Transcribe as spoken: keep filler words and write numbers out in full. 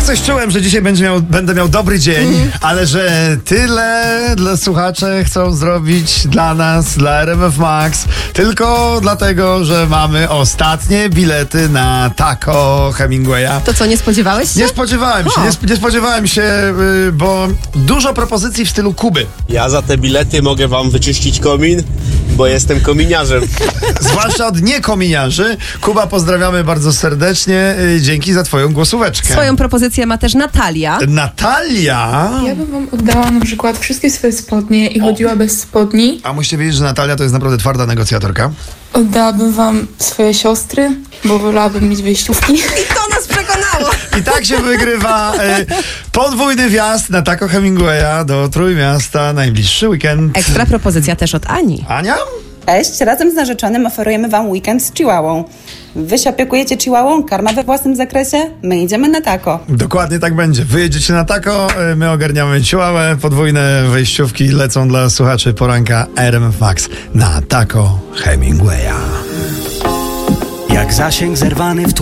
coś czułem, że dzisiaj będzie miał, będę miał dobry dzień, mm. ale że tyle dla słuchacze chcą zrobić dla nas, dla R M F Max, tylko dlatego, że mamy ostatnie bilety na Taco Hemingwaya. To co, nie spodziewałeś się? Nie spodziewałem się, nie, nie spodziewałem się, yy, bo dużo propozycji w stylu Kuby. Ja za te bilety mogę wam wyczyścić komin, bo jestem kominiarzem. Zwłaszcza od niekominiarzy. Kuba, pozdrawiamy bardzo serdecznie. Yy, dzięki za twoją głosóweczkę. Swoją propozycję ma też Natalia. Natalia? Ja bym wam oddała na przykład wszystkie swoje spodnie i chodziła bez spodni. A musicie wiedzieć, że Natalia to jest naprawdę twarda negocjatorka. Oddałabym wam swoje siostry, bo wolałabym mieć wyjściówki. I to nas przekonało. I tak się wygrywa y, podwójny wjazd na Taco Hemingwaya do Trójmiasta najbliższy weekend. Ekstra propozycja też od Ani. Ania? Cześć, razem z narzeczonym oferujemy wam weekend z chihuahą. Wy się opiekujecie chihuahą, karma we własnym zakresie, my idziemy na taco. Dokładnie tak będzie. Wy jedziecie na Taco, y, my ogarniamy ciłałę, podwójne wejściówki lecą dla słuchaczy poranka R M F Max na Taco Hemingwaya. Jak zasięg zerwany w